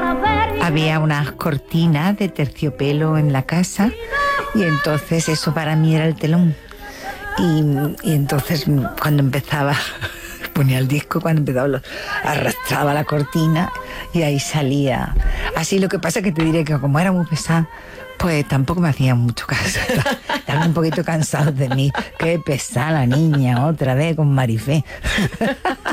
Había unas cortinas de terciopelo en la casa y entonces eso para mí era el telón. Y entonces cuando empezaba, ponía el disco, cuando empezaba arrastraba la cortina y ahí salía. Así, lo que pasa es que te diré que como era muy pesada, pues tampoco me hacían mucho caso. Estaban un poquito cansados de mí. Qué pesada la niña, otra vez con Marifé.